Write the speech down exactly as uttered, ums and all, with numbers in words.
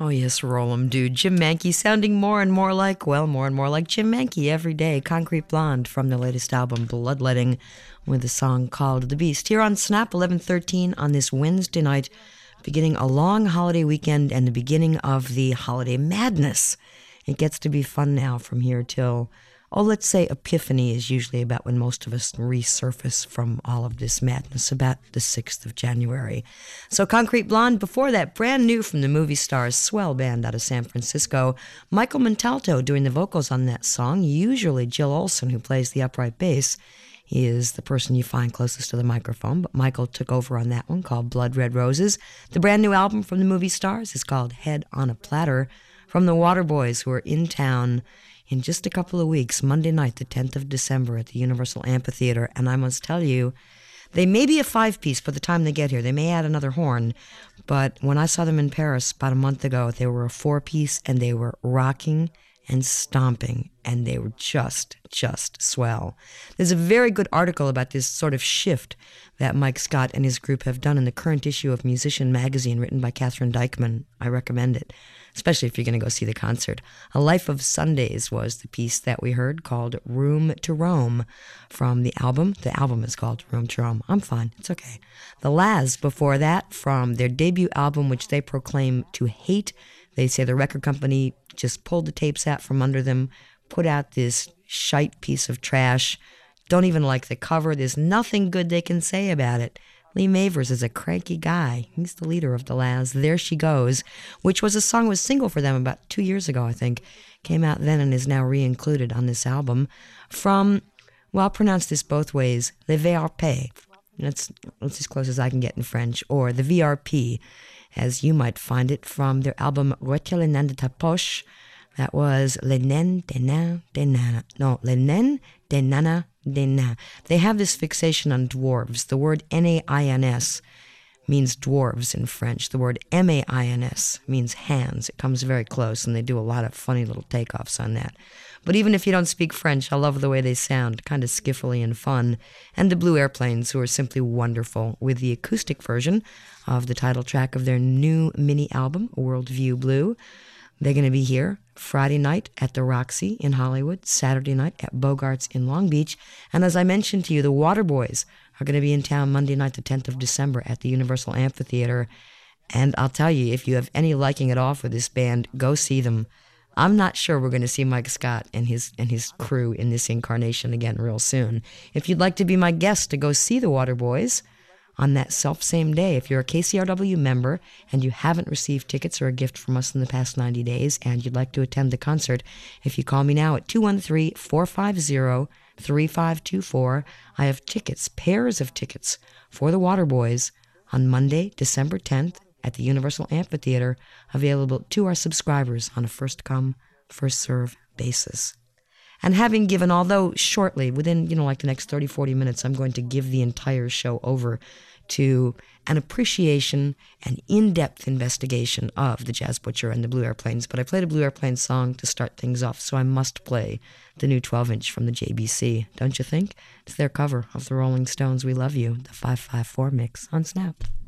Oh, yes, roll 'em, dude. Jim Mankey sounding more and more like, well, more and more like Jim Mankey every day. Concrete Blonde from the latest album, Bloodletting, with a song called The Beast. Here on Snap, eleven thirteen on this Wednesday night, beginning a long holiday weekend and the beginning of the holiday madness. It gets to be fun now from here till, oh, let's say Epiphany is usually about when most of us resurface from all of this madness, about the sixth of January. So Concrete Blonde, before that, brand new from the Movie Stars, swell band out of San Francisco. Michael Montalto doing the vocals on that song, usually Jill Olson, who plays the upright bass. He is the person you find closest to the microphone, but Michael took over on that one called Blood Red Roses. The brand new album from the Movie Stars is called Head on a Platter, from the Waterboys, who are in town in just a couple of weeks, Monday night, the tenth of December at the Universal Amphitheater. And I must tell you, they may be a five-piece by the time they get here. They may add another horn. But when I saw them in Paris about a month ago, they were a four-piece, and they were rocking and stomping, and they were just, just swell. There's a very good article about this sort of shift that Mike Scott and his group have done in the current issue of Musician Magazine, written by Catherine Dykman. I recommend it, especially if you're going to go see the concert. A Life of Sundays was the piece that we heard, called Room to Roam, from the album. The album is called Room to Roam. I'm fine. It's okay. The Laz before that, from their debut album, which they proclaim to hate. They say the record company just pulled the tapes out from under them, put out this shite piece of trash, don't even like the cover. There's nothing good they can say about it. Lee Mavers is a cranky guy. He's the leader of the Laz. There She Goes, which was a song was single for them about two years ago, I think. Came out then and is now re-included on this album. From, well, I'll pronounce this both ways, Le V R P. That's, that's as close as I can get in French. Or the V R P, as you might find it, from their album Retire les nains de ta poche. That was Les Nains des Nains des Nanas. No, Les Nains des Nanas des Nains. They have this fixation on dwarves. The word N A I N S means dwarves in French. The word M A I N S means hands. It comes very close, and they do a lot of funny little takeoffs on that. But even if you don't speak French, I love the way they sound, kind of skiffily and fun. And the Blue Airplanes, who are simply wonderful, with the acoustic version of the title track of their new mini album, Worldview Blue. They're going to be here Friday night at the Roxy in Hollywood, Saturday night at Bogart's in Long Beach. And as I mentioned to you, the Waterboys are going to be in town Monday night, the tenth of December at the Universal Amphitheater. And I'll tell you, if you have any liking at all for this band, go see them. I'm not sure we're going to see Mike Scott and his and his crew in this incarnation again real soon. If you'd like to be my guest to go see the Waterboys on that self-same day, if you're a K C R W member and you haven't received tickets or a gift from us in the past ninety days and you'd like to attend the concert, if you call me now at two one three, four five zero, three five two four, I have tickets, pairs of tickets for the Waterboys on Monday, December tenth at the Universal Amphitheater, available to our subscribers on a first-come, first-serve basis. And having given, although shortly, within, you know, like the next thirty, forty minutes, I'm going to give the entire show over to an appreciation and in-depth investigation of the Jazz Butcher and the Blue Airplanes. But I played a Blue Airplanes song to start things off, so I must play the new twelve-inch from the J B C, don't you think? It's their cover of the Rolling Stones' We Love You, the five five four mix on Snap.